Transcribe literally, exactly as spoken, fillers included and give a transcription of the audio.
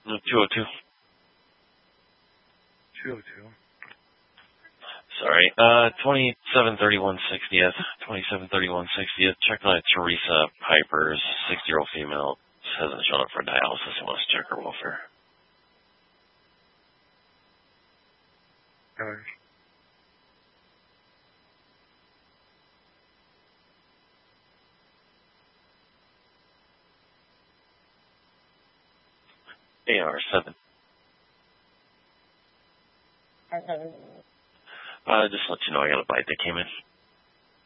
No, two oh two. two oh two. Sorry. Uh, twenty-seven thirty-one sixtieth. twenty-seven thirty-one sixtieth. Check on Teresa Piper's sixty-year-old female. Hasn't shown up for dialysis and wants to check her welfare. Alright. A R seven. R seven. Uh, just let you know I got a bite that came in.